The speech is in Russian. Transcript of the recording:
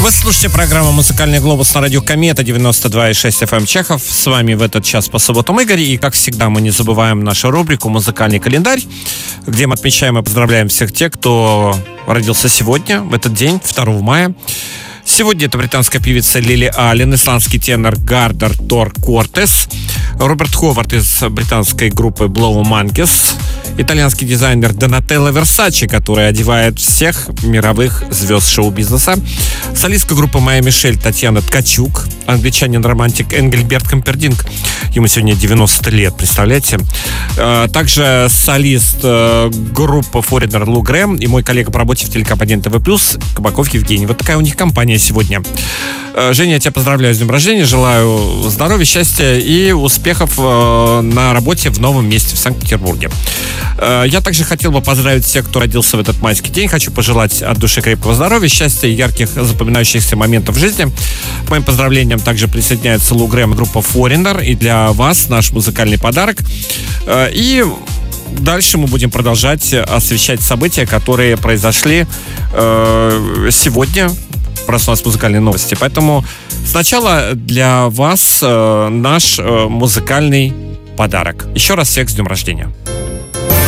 Вы слушаете программу «Музыкальный глобус» на радио Комета 92,6 FM Чехов. С вами в этот час по субботам Игорь. И, как всегда, мы не забываем нашу рубрику «Музыкальный календарь», где мы отмечаем и поздравляем всех тех, кто родился сегодня, в этот день, 2 мая. Сегодня это британская певица Лили Аллен, исландский тенор Гардер Тор Кортес, Роберт Ховард из британской группы Blow Monkeys, итальянский дизайнер Донателло Версачи, который одевает всех мировых звезд шоу-бизнеса, солистка группы Майя Мишель Татьяна Ткачук, англичанин-романтик Энгельберт Кампердинг, ему сегодня 90 лет, представляете? Также солист группы Foreigner Лу Грэм и мой коллега по работе в телекомпании ТВ+, Кабаков Евгений. Вот такая у них компания сегодня. Женя, я тебя поздравляю с днем рождения, желаю здоровья, счастья и успехов на работе в новом месте в Санкт-Петербурге. Я также хотел бы поздравить всех, кто родился в этот майский день. Хочу пожелать от души крепкого здоровья, счастья и ярких запоминающихся моментов в жизни. К моим поздравлениям также присоединяется Лу Грэм, группа Foreigner, и для вас наш музыкальный подарок. И дальше мы будем продолжать освещать события, которые произошли сегодня. Просто у нас музыкальные новости. Поэтому сначала для вас наш музыкальный подарок. Еще раз всех с днем рождения.